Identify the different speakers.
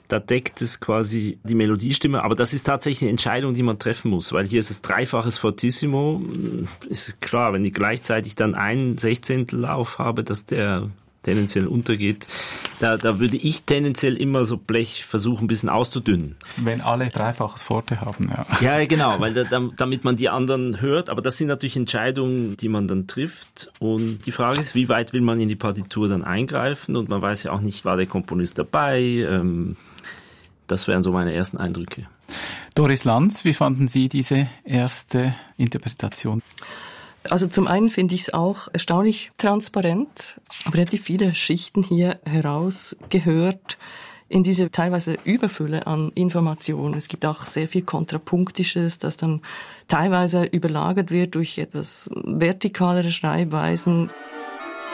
Speaker 1: da deckt es quasi die Melodiestimme. Aber das ist tatsächlich eine Entscheidung, die man treffen muss, weil hier ist es dreifaches Fortissimo. Ist klar, wenn ich gleichzeitig dann ein Sechzehntellauf habe, dass der tendenziell untergeht, da würde ich tendenziell immer so Blech versuchen, ein bisschen auszudünnen.
Speaker 2: Wenn alle dreifaches Forte haben, ja.
Speaker 1: Ja, genau, weil damit man die anderen hört, aber das sind natürlich Entscheidungen, die man dann trifft und die Frage ist, wie weit will man in die Partitur dann eingreifen und man weiß ja auch nicht, war der Komponist dabei, das wären so meine ersten Eindrücke.
Speaker 2: Doris Lanz, wie fanden Sie diese erste Interpretation?
Speaker 3: Also zum einen finde ich es auch erstaunlich transparent, aber relativ viele Schichten hier herausgehört in diese teilweise Überfülle an Informationen. Es gibt auch sehr viel Kontrapunktisches, das dann teilweise überlagert wird durch etwas vertikalere Schreibweisen.